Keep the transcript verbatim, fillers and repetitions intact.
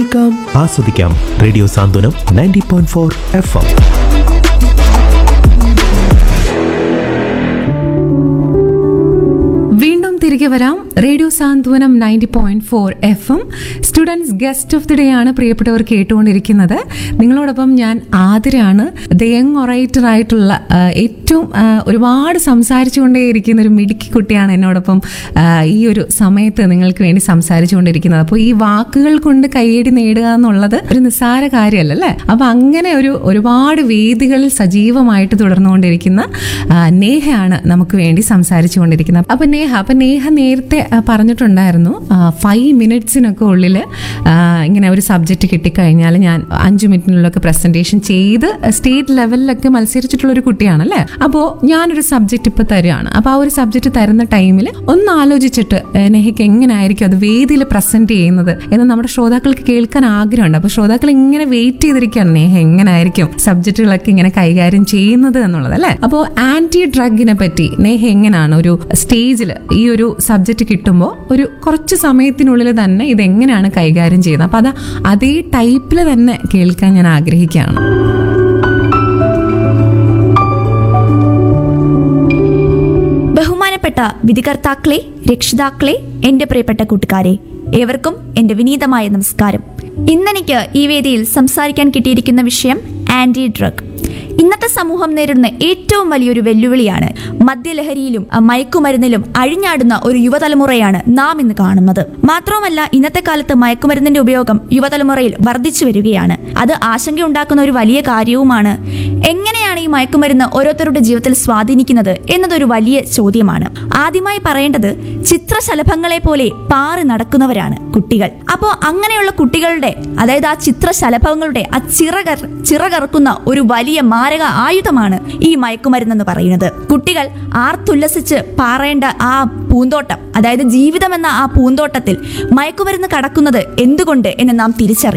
കേൾക്കാം, ആസ്വദിക്കാം. റേഡിയോ സാന്ത്വനം ninety point four F M. വീണ്ടും തിരികെ വരാം. Radio Santhwanam ninety point four F M. Students guest of the day ആണ് പ്രിയപ്പെട്ടവർ കേട്ടുകൊണ്ടിരിക്കുന്നത്. നിങ്ങളോടൊപ്പം ഞാൻ ആതിരാണ്. ദ യങ് ഒറൈറ്റർ ആയിട്ടുള്ള ഏറ്റവും ഒരുപാട് സംസാരിച്ചുകൊണ്ടേയിരിക്കുന്ന ഒരു മിടുക്കി കുട്ടിയാണ് എന്നോടൊപ്പം ഈ ഒരു സമയത്ത് നിങ്ങൾക്ക് വേണ്ടി സംസാരിച്ചുകൊണ്ടിരിക്കുന്നത്. അപ്പോൾ ഈ വാക്കുകൾ കൊണ്ട് കയ്യടി നേടുക എന്നുള്ളത് ഒരു നിസ്സാര കാര്യമല്ല അല്ലേ? അപ്പൊ അങ്ങനെ ഒരു ഒരുപാട് വേദികളിൽ സജീവമായിട്ട് തുടർന്നുകൊണ്ടിരിക്കുന്ന നേഹയാണ് നമുക്ക് വേണ്ടി സംസാരിച്ചുകൊണ്ടിരിക്കുന്നത്. അപ്പൊ നേഹ അപ്പൊ നേഹ നേരത്തെ പറഞ്ഞിട്ടുണ്ടായിരുന്നു ഫൈവ് മിനിറ്റ്സിനൊക്കെ ഉള്ളിൽ ഇങ്ങനെ ഒരു സബ്ജക്റ്റ് കിട്ടിക്കഴിഞ്ഞാൽ ഞാൻ അഞ്ചു മിനിറ്റിനുള്ളൊക്കെ പ്രസന്റേഷൻ ചെയ്ത് സ്റ്റേറ്റ് ലെവലിലൊക്കെ മത്സരിച്ചിട്ടുള്ള ഒരു കുട്ടിയാണല്ലേ. അപ്പോൾ ഞാനൊരു സബ്ജക്റ്റ് ഇപ്പൊ തരുകയാണ്. അപ്പൊ ആ ഒരു സബ്ജക്റ്റ് തരുന്ന ടൈമിൽ ഒന്ന് ആലോചിച്ചിട്ട് നെഹയ്ക്ക് എങ്ങനെയായിരിക്കും അത് വേദിയിൽ പ്രസന്റ് ചെയ്യുന്നത് എന്ന് നമ്മുടെ ശ്രോതാക്കൾക്ക് കേൾക്കാൻ ആഗ്രഹമുണ്ട്. അപ്പൊ ശ്രോതാക്കൾ ഇങ്ങനെ വെയിറ്റ് ചെയ്തിരിക്കുകയാണ് നേഹ എങ്ങനെയായിരിക്കും സബ്ജക്റ്റുകളൊക്കെ ഇങ്ങനെ കൈകാര്യം ചെയ്യുന്നത് എന്നുള്ളത് അല്ലേ. അപ്പോൾ ആന്റി ഡ്രഗിനെ പറ്റി നേഹ എങ്ങനെയാണ് ഒരു സ്റ്റേജിൽ ഈ ഒരു സബ്ജക്റ്റ് കിട്ടുമ്പോൾ ഒരു കുറച്ച് സമയത്തിനുള്ളിൽ തന്നെ ഇത് എങ്ങനെയാണ് കൈകാര്യം ചെയ്യുന്നത്? അപ്പൊ അത് അതേ ടൈപ്പിൽ തന്നെ കേൾക്കാൻ ഞാൻ ആഗ്രഹിക്കുകയാണ്. ബഹുമാനപ്പെട്ട വിധികർത്താക്കളെ, രക്ഷിതാക്കളെ, എന്റെ പ്രിയപ്പെട്ട കൂട്ടുകാരെ, ഏവർക്കും എന്റെ വിനീതമായ നമസ്കാരം. ഇന്നെനിക്ക് ഈ വേദിയിൽ സംസാരിക്കാൻ കിട്ടിയിരിക്കുന്ന വിഷയം ആന്റി ഡ്രഗ്. ഇന്നത്തെ സമൂഹം നേരിടുന്ന ഏറ്റവും വലിയൊരു വെല്ലുവിളിയാണ് മദ്യലഹരിയിലും മയക്കുമരുന്നിലും അഴിഞ്ഞാടുന്ന ഒരു യുവതലമുറയാണ് നാം ഇന്ന് കാണുന്നത്. മാത്രവുമല്ല, ഇന്നത്തെ കാലത്ത് മയക്കുമരുന്നിന്റെ ഉപയോഗം യുവതലമുറയിൽ വർദ്ധിച്ചു വരികയാണ്. അത് ആശങ്കയുണ്ടാക്കുന്ന ഒരു വലിയ കാര്യവുമാണ്. എങ്ങനെയാണ് ഈ മയക്കുമരുന്ന് ഓരോരുത്തരുടെ ജീവിതത്തിൽ സ്വാധീനിക്കുന്നത് എന്നതൊരു വലിയ ചോദ്യമാണ്. ആദ്യമായി പറയേണ്ടത് ചിത്രശലഭങ്ങളെ പോലെ പാറി നടക്കുന്നവരാണ് കുട്ടികൾ. അപ്പോൾ അങ്ങനെയുള്ള കുട്ടികളുടെ, അതായത് ആ ചിത്രശലഭങ്ങളുടെ ആ ചിറകർ ചിറകറക്കുന്ന ഒരു വലിയ മാരക ആയുധമാണ് ഈ മയക്കുമരുന്നെന്ന് പറയുന്നത്. കുട്ടികൾ ആർത്തുല്ലസിച്ച് പാറേണ്ട ആ പൂന്തോട്ടം, അതായത് ജീവിതം എന്ന ആ പൂന്തോട്ടത്തിൽ മയക്കുമരുന്ന് കടക്കുന്നത് എന്തുകൊണ്ട് എന്ന് നാം തിരിച്ചറിയണം.